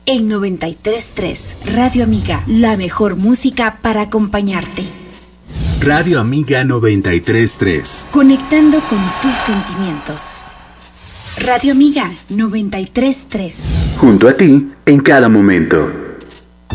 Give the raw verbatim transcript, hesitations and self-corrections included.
en noventa y tres punto tres. Radio Amiga, la mejor música para acompañarte. Radio Amiga noventa y tres punto tres. Conectando con tus sentimientos. Radio Amiga noventa y tres punto tres. Junto a ti en cada momento.